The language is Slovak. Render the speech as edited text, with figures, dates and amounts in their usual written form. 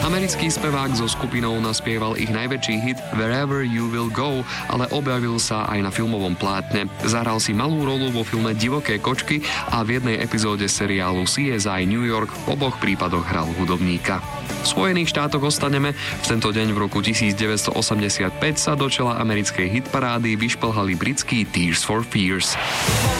Americký spevák so skupinou naspieval ich najväčší hit Wherever You Will Go, ale objavil sa aj na filmovom plátne. Zahral si malú rolu vo filme Divoké kočky a v jednej epizóde seriálu CSI New York v oboch prípadoch hral hudobníka. V Spojených štátoch ostaneme. V tento deň v roku 1985 sa do čela americkej hitparády vyšplhali britský Tears for Fears.